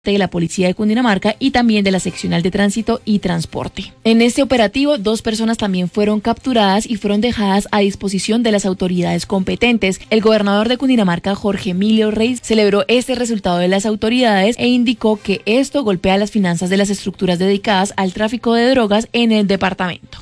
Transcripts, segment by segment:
de la Policía de Cundinamarca y también de la Seccional de Tránsito y Transporte. En este operativo, 2 personas también fueron capturadas y fueron dejadas a disposición de las autoridades competentes. El gobernador de Cundinamarca, Jorge Emilio Rey, celebró este resultado de las autoridades e indicó que esto golpea las finanzas de las estructuras dedicadas al tráfico de drogas en el departamento.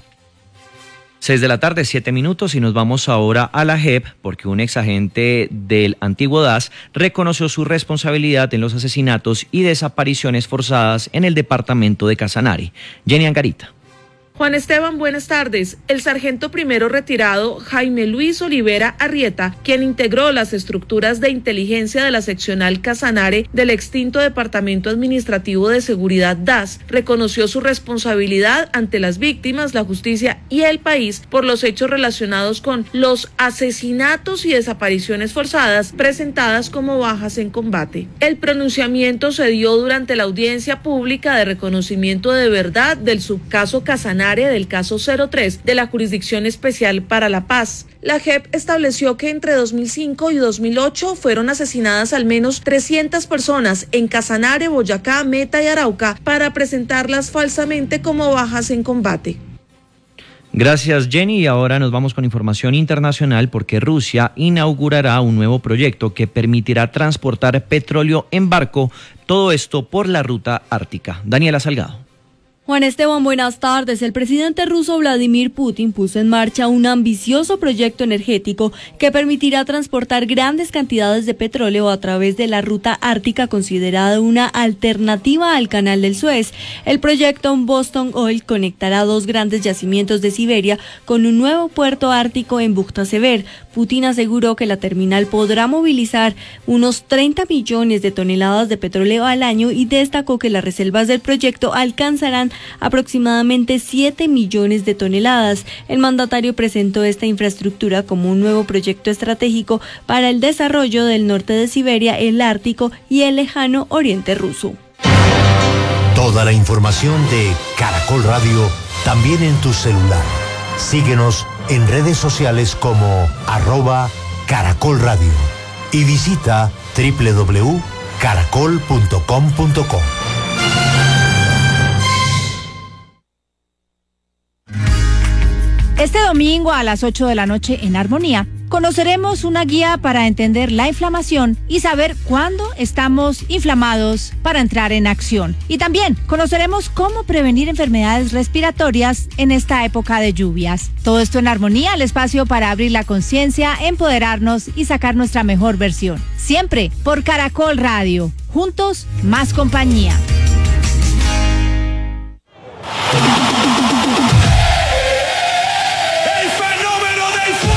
6 de la tarde, 7 minutos, y nos vamos ahora a la JEP porque un exagente del antiguo DAS reconoció su responsabilidad en los asesinatos y desapariciones forzadas en el departamento de Casanare. Jenny Angarita. Juan Esteban, buenas tardes. El sargento primero retirado Jaime Luis Olivera Arrieta, quien integró las estructuras de inteligencia de la seccional Casanare del extinto Departamento Administrativo de Seguridad DAS, reconoció su responsabilidad ante las víctimas, la justicia y el país por los hechos relacionados con los asesinatos y desapariciones forzadas presentadas como bajas en combate. El pronunciamiento se dio durante la audiencia pública de reconocimiento de verdad del subcaso Casanare del caso 03 de la Jurisdicción Especial para la Paz. La JEP estableció que entre 2005 y 2008 fueron asesinadas al menos 300 personas en Casanare, Boyacá, Meta y Arauca para presentarlas falsamente como bajas en combate. Gracias, Jenny, y ahora nos vamos con información internacional porque Rusia inaugurará un nuevo proyecto que permitirá transportar petróleo en barco, todo esto por la ruta ártica. Daniela Salgado. Juan Esteban, buenas tardes. El presidente ruso Vladimir Putin puso en marcha un ambicioso proyecto energético que permitirá transportar grandes cantidades de petróleo a través de la ruta ártica, considerada una alternativa al Canal del Suez. El proyecto Boston Oil conectará 2 grandes yacimientos de Siberia con un nuevo puerto ártico en Bukta-Sever. Putin aseguró que la terminal podrá movilizar unos 30 millones de toneladas de petróleo al año y destacó que las reservas del proyecto alcanzarán aproximadamente 7 millones de toneladas. El mandatario presentó esta infraestructura como un nuevo proyecto estratégico para el desarrollo del norte de Siberia, el Ártico y el lejano oriente ruso. Toda la información de Caracol Radio también en tu celular. Síguenos en redes sociales como @Caracol Radio y visita www.caracol.com.co. Este domingo a las 8 de la noche en Armonía conoceremos una guía para entender la inflamación y saber cuándo estamos inflamados para entrar en acción. Y también conoceremos cómo prevenir enfermedades respiratorias en esta época de lluvias. Todo esto en Armonía, el espacio para abrir la conciencia, empoderarnos y sacar nuestra mejor versión. Siempre por Caracol Radio. Juntos, más compañía.